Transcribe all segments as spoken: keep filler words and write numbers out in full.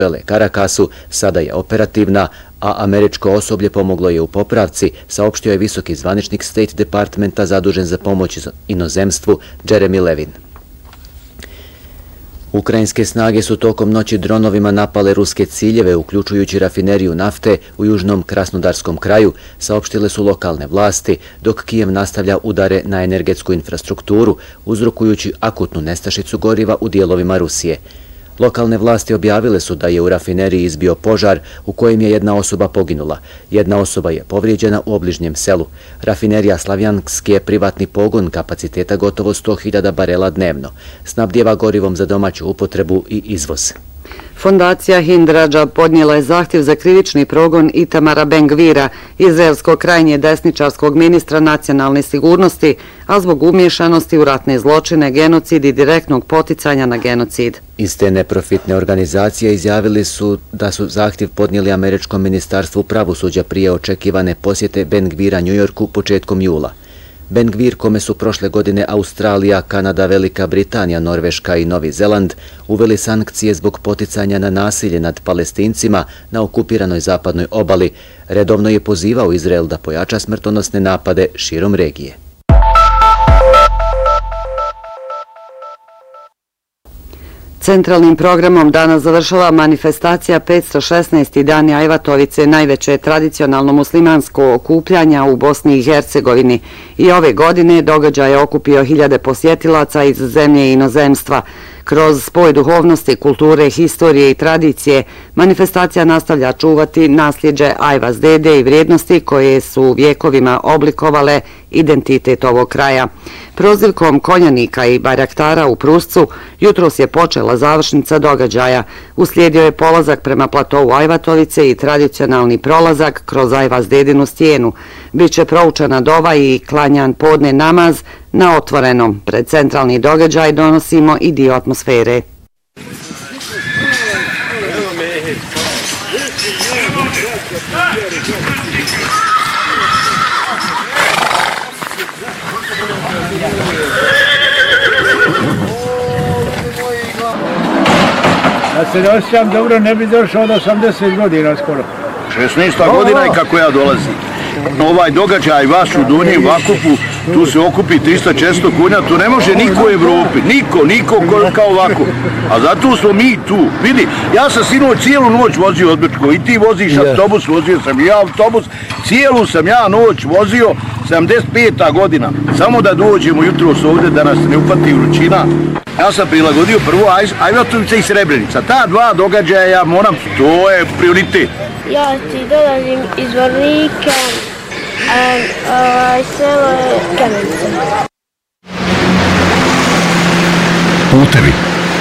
Carakasu sada je operativna, a američko osoblje pomoglo je u popravci, saopštio je visoki zvaničnik State Departmenta zadužen za pomoć inozemstvu Jeremy Levin. Ukrajinske snage su tokom noći dronovima napale ruske ciljeve, uključujući rafineriju nafte u južnom Krasnodarskom kraju, saopštile su lokalne vlasti, dok Kijev nastavlja udare na energetsku infrastrukturu, uzrokujući akutnu nestašicu goriva u dijelovima Rusije. Lokalne vlasti objavile su da je u rafineriji izbio požar u kojem je jedna osoba poginula. Jedna osoba je povrijeđena u obližnjem selu. Rafinerija Slavjansk je privatni pogon kapaciteta gotovo sto hiljada barela dnevno. Snabdijeva gorivom za domaću upotrebu i izvoz. Fondacija Hindradža podnijela je zahtjev za krivični progon Itamara Ben-Gvira, izraelskog krajnje desničarskog ministra nacionalne sigurnosti, a zbog umješanosti u ratne zločine, genocid i direktnog poticanja na genocid. Iz te neprofitne organizacije izjavili su da su zahtjev podnijeli američkom ministarstvu pravosuđa prije očekivane posjete Ben-Gvira Njujorku početkom jula. Ben-Gvir, kome su prošle godine Australija, Kanada, Velika Britanija, Norveška i Novi Zeland uveli sankcije zbog poticanja na nasilje nad Palestincima na okupiranoj zapadnoj obali, redovno je pozivao Izrael da pojača smrtonosne napade širom regije. Centralnim programom danas završava manifestacija petsto šesnaesti Dani Ajvatovice, najveće tradicionalno muslimansko okupljanja u Bosni i Hercegovini. I ove godine događaj je okupio hiljade posjetilaca iz zemlje i inozemstva. Kroz spoj duhovnosti, kulture, historije i tradicije, manifestacija nastavlja čuvati nasljeđe Ajvaz dede i vrijednosti koje su vjekovima oblikovale identitet ovog kraja. Prozivkom konjanika i barjaktara u Pruscu jutros je počela završnica događaja. Uslijedio je polazak prema platovu Ajvatovice i tradicionalni prolazak kroz Ajvaz dedinu stijenu. Biće proučena dova i klanjan podne namaz na otvorenom. Pred centralni događaj donosimo i dio atmosfere. Da se ne osjećam dobro, ne bi došao od osamdeset godina skoro. šesnaesta godina i kako ja dolazim. Ovaj događaj vaš u Donjem Vakupu, tu se okupi tristo četiristo konja, tu ne može niko u Evropi, niko, niko kao ovako. A zato smo mi tu. Vidi, ja sam sinoć cijelu noć vozio od Brčko i ti voziš autobus, vozio sam i ja autobus, cijelu sam ja noć vozio, sedamdeset peta godina. Samo da dođemo jutros ovdje da nas ne upati vrućina. Ja sam prilagodio prvo Ajvatovica i Srebrenica. Ta dva događaja ja moram, to je prioritet. Ja ti dolazim iz Vornika, a ovaj, selo je Kamenica. Putevi.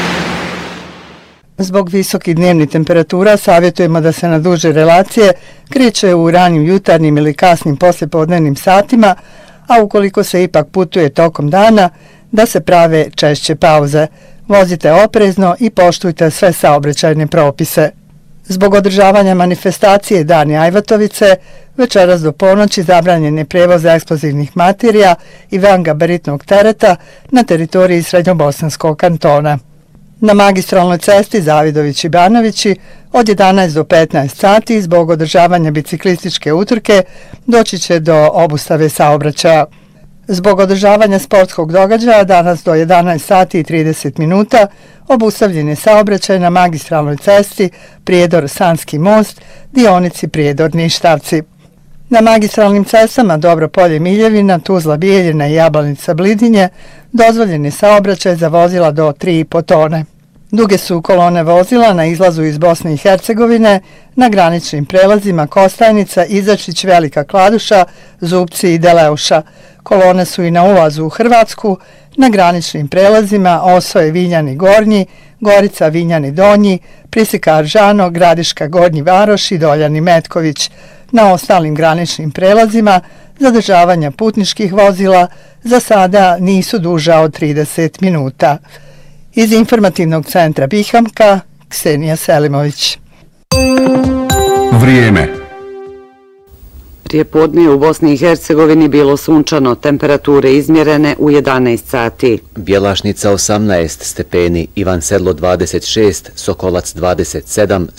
Zbog visokih dnevnih temperatura savjetujemo da se na duže relacije kreće u ranim jutarnjim ili kasnim poslijepodnevnim satima, a ukoliko se ipak putuje tokom dana, da se prave češće pauze. Vozite oprezno i poštujte sve saobraćajne propise. Zbog održavanja manifestacije Dani Ajvatovice, večeras do ponoći zabranjen je prevoz eksplozivnih materija i vangabaritnog tereta na teritoriji Srednjobosanskog kantona. Na magistralnoj cesti Zavidović i Banovići od jedanaest do petnaest sati zbog održavanja biciklističke utrke doći će do obustave saobraćaja. Zbog održavanja sportskog događaja danas do jedanaest sati i trideset minuta obustavljen je saobraćaj na magistralnoj cesti Prijedor-Sanski most, dionici Prijedor-Ništavci. Na magistralnim cestama Dobro-Polje-Miljevina, Tuzla-Bijeljina i Jablanica-Blidinje dozvoljen je saobraćaj za vozila do tri i po tone. Duge su kolone vozila na izlazu iz Bosne i Hercegovine, na graničnim prelazima Kostajnica, Izačić, Velika Kladuša, Zupci i Deleuša. Kolone su i na ulazu u Hrvatsku, na graničnim prelazima Osoje, Vinjani Gornji, Gorica, Vinjani Donji, Prisikar Žano, Gradiška, Gornji Varoš i Doljani Metković. Na ostalim graničnim prelazima zadržavanja putničkih vozila za sada nisu duža od trideset minuta. Iz informativnog centra Bihamka, Ksenija Selimović. Vrijeme. Prije podne u Bosni i Hercegovini bilo sunčano, temperature izmjerene u jedanaest sati. Bjelašnica osamnaest stepeni, Ivan Sedlo dvadeset šest, Sokolac dvadeset sedam,